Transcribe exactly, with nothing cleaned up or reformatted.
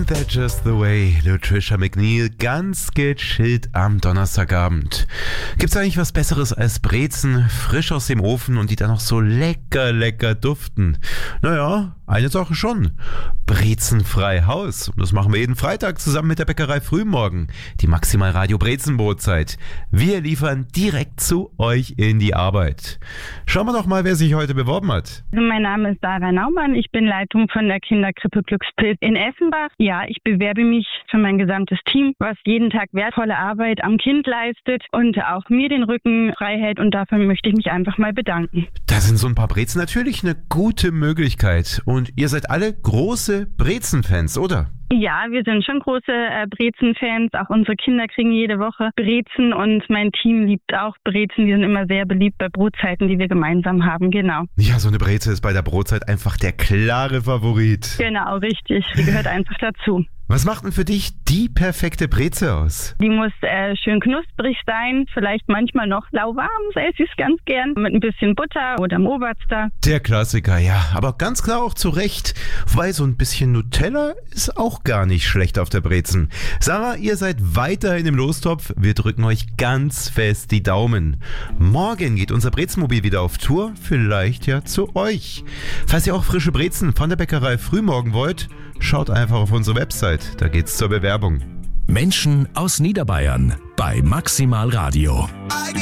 Ain't that just the way? Patricia McNeil, ganz gechillt am Donnerstagabend. Gibt's eigentlich was Besseres als Brezen, frisch aus dem Ofen und die dann noch so lecker, lecker duften? Naja, eine Sache schon. Brezenfrei Haus. Und das machen wir jeden Freitag zusammen mit der Bäckerei Frühmorgen. Die Maximal Radio Brezenbrotzeit. Wir liefern direkt zu euch in die Arbeit. Schauen wir doch mal, wer sich heute beworben hat. Mein Name ist Sarah Naumann. Ich bin Leitung von der Kinderkrippe Glückspilz in Essenbach. Ja, ich bewerbe mich für mein gesamtes Team, was jeden Tag wertvolle Arbeit am Kind leistet und auch mir den Rücken frei hält. Und dafür möchte ich mich einfach mal bedanken. Da sind so ein paar Brezen natürlich eine gute Möglichkeit. Und ihr seid alle große Brezen-Fans, oder? Ja, wir sind schon große äh, Brezen-Fans. Auch unsere Kinder kriegen jede Woche Brezen und mein Team liebt auch Brezen. Die sind immer sehr beliebt bei Brotzeiten, die wir gemeinsam haben, genau. Ja, so eine Breze ist bei der Brotzeit einfach der klare Favorit. Genau, richtig. Die gehört einfach dazu. Was macht denn für dich die perfekte Breze aus? Die muss äh, schön knusprig sein, vielleicht manchmal noch lauwarm, esse ich es ganz gern, mit ein bisschen Butter oder einem Oberster. Der Klassiker, ja, aber ganz klar auch zu Recht, weil so ein bisschen Nutella ist auch gar nicht schlecht auf der Brezen. Sarah, ihr seid weiterhin im Lostopf, wir drücken euch ganz fest die Daumen. Morgen geht unser Brezenmobil wieder auf Tour, vielleicht ja zu euch. Falls ihr auch frische Brezen von der Bäckerei Frühmorgen wollt, schaut einfach auf unsere Website. Da geht's zur Bewerbung. Menschen aus Niederbayern bei Maximal Radio.